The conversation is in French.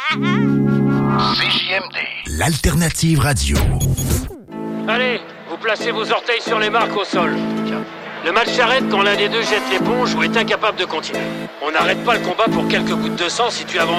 CJMD, l'alternative radio. Allez, vous placez vos orteils sur les marques au sol. Le match s'arrête quand l'un des deux jette l'éponge ou est incapable de continuer. On n'arrête pas le combat pour quelques gouttes de sang si tu avances.